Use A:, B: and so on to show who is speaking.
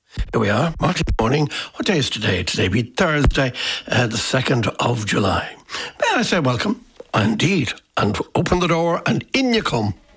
A: Here we are, Monday morning. What day is today? Today be Thursday, the 2nd of July. May I say welcome? Indeed. And open the door and in you come.